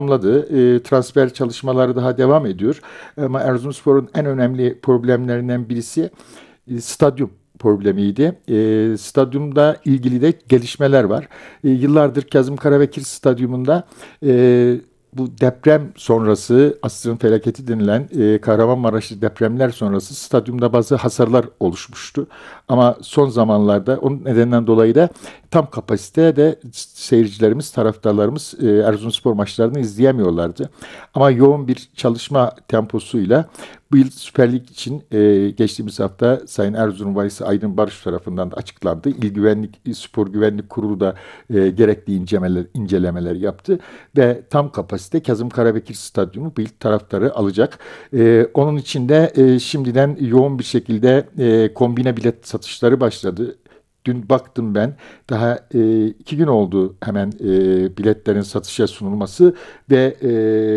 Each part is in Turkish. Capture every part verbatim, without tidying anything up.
tamamladı. E, transfer çalışmaları daha devam ediyor. Ama Erzurumspor'un en önemli problemlerinden birisi e, stadyum problemiydi. E, stadyumda ilgili de gelişmeler var. E, yıllardır Kazım Karabekir Stadyumunda e, bu deprem sonrası asrın felaketi denilen e, Kahramanmaraşlı depremler sonrası stadyumda bazı hasarlar oluşmuştu. Ama son zamanlarda onun nedeninden dolayı da tam kapasite de seyircilerimiz, taraftarlarımız e, Erzurumspor maçlarını izleyemiyorlardı. Ama yoğun bir çalışma temposuyla bu yıl Süper Lig için e, geçtiğimiz hafta Sayın Erzurum Valisi Aydın Barış tarafından da açıklandı. İl Güvenlik, Spor Güvenlik Kurulu da e, gerekli incelemeler, incelemeler yaptı ve tam kapasite Kazım Karabekir Stadyumu bu yıl taraftarı alacak. E, onun için de e, şimdiden yoğun bir şekilde e, kombine bilet satışları başladı. Dün baktım ben daha e, iki gün oldu hemen e, biletlerin satışa sunulması ve e,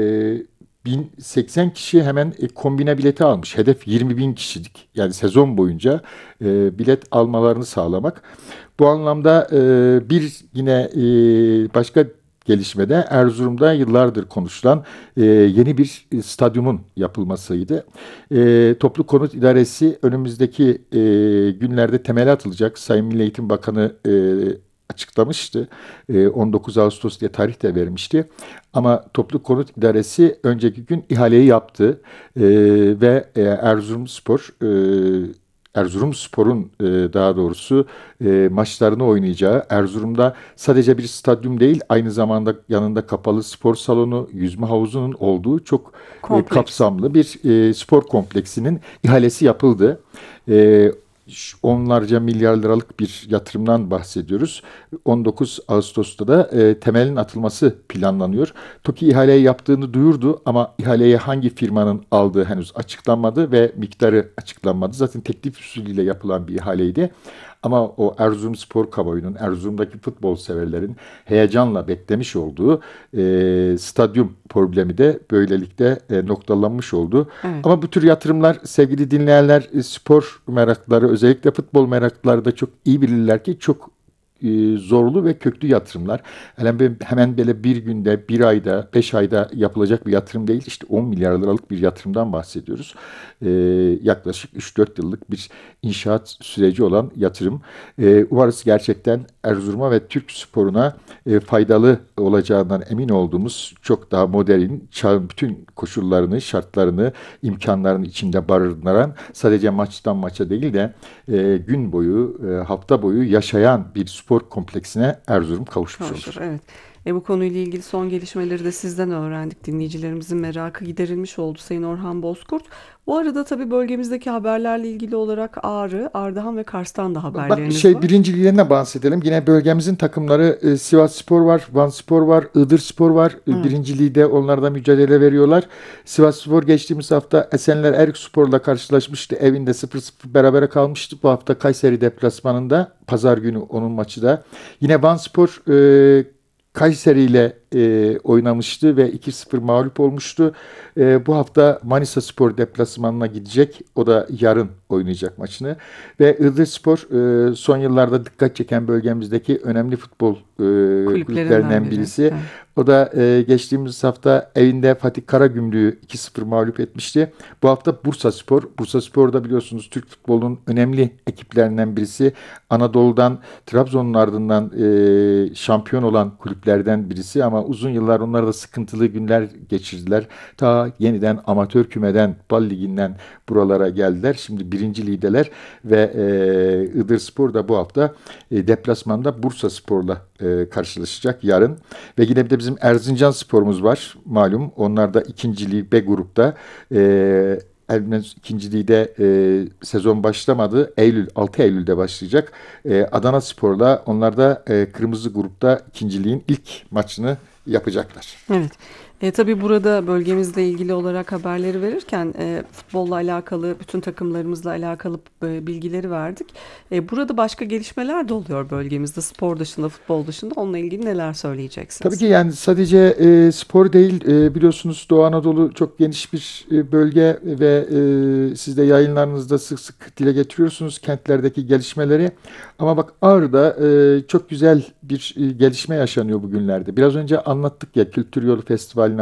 bin seksen kişi hemen e, kombine bileti almış. Hedef yirmi bin kişilik yani sezon boyunca e, bilet almalarını sağlamak. Bu anlamda e, bir yine e, başka gelişmede Erzurum'da yıllardır konuşulan e, yeni bir e, stadyumun yapılmasıydı. E, Toplu Konut İdaresi önümüzdeki e, günlerde temeli atılacak. Sayın Milli Eğitim Bakanı e, açıklamıştı. E, on dokuz Ağustos diye tarih de vermişti. Ama Toplu Konut İdaresi önceki gün ihaleyi yaptı. E, ve e, Erzurumspor e, Erzurumspor'un e, daha doğrusu e, maçlarını oynayacağı, Erzurum'da sadece bir stadyum değil, aynı zamanda yanında kapalı spor salonu, yüzme havuzunun olduğu çok e, Kompleks. kapsamlı bir e, spor kompleksinin ihalesi yapıldı. E, Onlarca milyar liralık bir yatırımdan bahsediyoruz. on dokuz Ağustos'ta da e, temelin atılması planlanıyor. TOKİ ihaleyi yaptığını duyurdu ama ihaleye hangi firmanın aldığı henüz açıklanmadı ve miktarı açıklanmadı. Zaten teklif usulüyle yapılan bir ihaleydi. Ama o Erzurumspor kamuoyunun, Erzurum'daki futbol severlerin heyecanla beklemiş olduğu e, stadyum problemi de böylelikle e, noktalanmış oldu. Evet. Ama bu tür yatırımlar sevgili dinleyenler, e, spor meraklıları, özellikle futbol meraklıları da çok iyi bilirler ki çok e, zorlu ve köklü yatırımlar. Hemen, hemen böyle bir günde, bir ayda, beş ayda yapılacak bir yatırım değil. İşte on milyar liralık bir yatırımdan bahsediyoruz. E, Yaklaşık üç dört yıllık bir inşaat süreci olan yatırım. E, umarız gerçekten Erzurum'a ve Türk sporuna e, faydalı olacağından emin olduğumuz çok daha modern, çağın bütün koşullarını, şartlarını, imkanlarını içinde barındıran, sadece maçtan maça değil de e, gün boyu, e, hafta boyu yaşayan bir spor kompleksine Erzurum kavuşmuş Kavuşur, olur. evet. E, bu konuyla ilgili son gelişmeleri de sizden öğrendik. Dinleyicilerimizin merakı giderilmiş oldu Sayın Orhan Bozkurt. Bu arada tabii bölgemizdeki haberlerle ilgili olarak Ağrı, Ardahan ve Kars'tan da Bak haberleriniz şey var. birinciliğine bahsedelim. Yine bölgemizin takımları e, Sivasspor var, Vanspor var, Iğdırspor var. E, Evet. birinciliği onlarda mücadele veriyorlar. Sivasspor geçtiğimiz hafta Esenler Erikspor'la karşılaşmıştı. Evinde sıfır sıfır berabere kalmıştı. Bu hafta Kayseri deplasmanında pazar günü onun maçı da. Yine Vanspor e, Kayseri ile e, oynamıştı ve iki sıfır mağlup olmuştu. E, bu hafta Manisa Spor deplasmanına gidecek. O da yarın oynayacak maçını. Ve Iğdırspor e, son yıllarda dikkat çeken bölgemizdeki önemli futbol e, Kulüplerinden kulüplerinden biri. birisi. Evet. O da e, geçtiğimiz hafta evinde Fatih Karagümrük'ü iki sıfır mağlup etmişti. Bu hafta Bursaspor. Bursaspor da biliyorsunuz Türk futbolunun önemli ekiplerinden birisi. Anadolu'dan, Trabzon'un ardından e, şampiyon olan kulüplerden birisi ama uzun yıllar onlar da sıkıntılı günler geçirdiler. Ta yeniden amatör kümeden, Bal Ligi'nden buralara geldiler. Şimdi birinci lideler ve e, Iğdırspor da bu hafta e, deplasmanda Bursaspor'la e, karşılaşacak yarın. Ve yine bir de bizim Erzincan sporumuz var malum. Onlar da ikinciliği B grupta. E, Erzincan ikinciliği de e, sezon başlamadı. Eylül, altı Eylül'de başlayacak. E, Adana Spor'la onlar da e, kırmızı grupta ikinciliğin ilk maçını yapacaklar. Evet. E, tabii burada bölgemizle ilgili olarak haberleri verirken e, futbolla alakalı, bütün takımlarımızla alakalı e, bilgileri verdik. E, burada başka gelişmeler de oluyor bölgemizde, spor dışında, futbol dışında. Onunla ilgili neler Tabii söyleyeceksiniz? ki yani sadece e, spor değil e, biliyorsunuz Doğu Anadolu çok geniş bir e, bölge ve e, siz de yayınlarınızda sık sık dile getiriyorsunuz kentlerdeki gelişmeleri. Ama bak Ağrı'da e, çok güzel bir e, gelişme yaşanıyor bugünlerde. Biraz önce anlattık ya Kültür Yolu Festivali'ne